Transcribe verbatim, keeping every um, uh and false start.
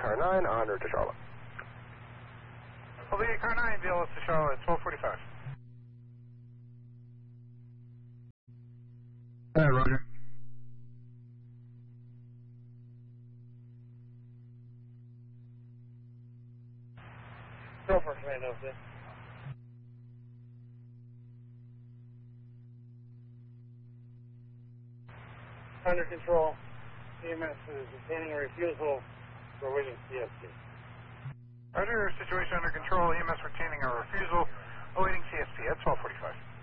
Car nine, en route to Charlotte. Oblique Car nine, V L S to Charlotte, twelve forty-five. Alright, Roger. Go for command over. Under control. E M S is obtaining a refusal for awaiting C S P. Roger, situation under control. E M S retaining a refusal, awaiting C S P at twelve forty-five.